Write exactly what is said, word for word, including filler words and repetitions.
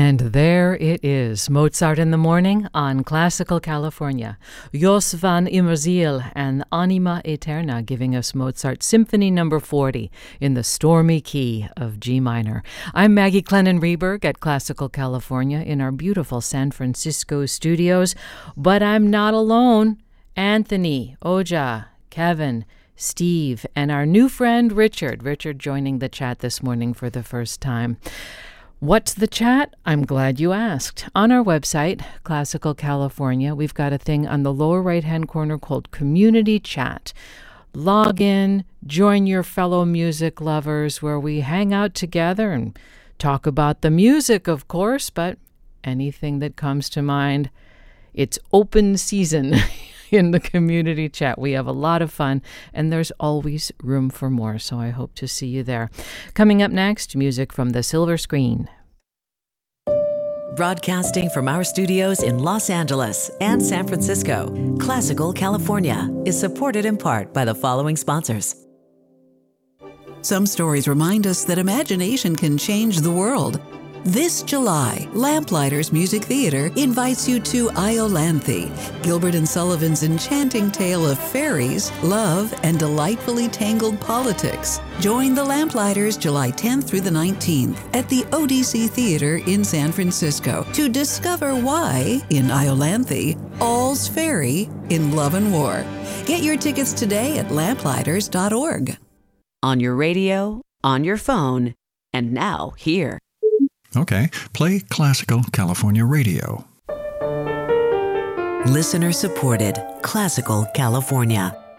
And there it is, Mozart in the Morning on Classical California. Jos van Immerziel and Anima Eterna giving us Mozart Symphony Number forty in the stormy key of G minor. I'm Maggie Clennon-Reberg at Classical California in our beautiful San Francisco studios, but I'm not alone. Anthony, Oja, Kevin, Steve, and our new friend Richard. Richard joining the chat this morning for the first time. What's the chat? I'm glad you asked. On our website, Classical California, we've got a thing on the lower right-hand corner called Community Chat. Log in, join your fellow music lovers where we hang out together and talk about the music, of course, but anything that comes to mind. It's open season in the community chat. We have a lot of fun, and there's always room for more, so I hope to see you there. Coming up next, music from the silver screen. Broadcasting from our studios in Los Angeles and San Francisco, Classical California is supported in part by the following sponsors. Some stories remind us that imagination can change the world. This July, Lamplighters Music Theater invites you to Iolanthe, Gilbert and Sullivan's enchanting tale of fairies, love, and delightfully tangled politics. Join the Lamplighters July tenth through the nineteenth at the O D C Theater in San Francisco to discover why, in Iolanthe, all's fairy in love and war. Get your tickets today at lamplighters dot org. On your radio, on your phone, and now here. Okay, play Classical California Radio. Listener supported Classical California.